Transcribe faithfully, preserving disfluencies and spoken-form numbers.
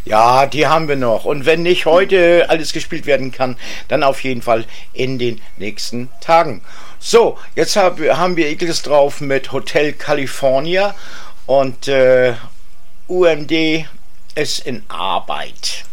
Ja, die haben wir noch. Und wenn nicht heute alles gespielt werden kann, dann auf jeden Fall in den nächsten Tagen. So, jetzt hab, haben wir Eagles drauf mit Hotel California und äh, U M D ist in Arbeit.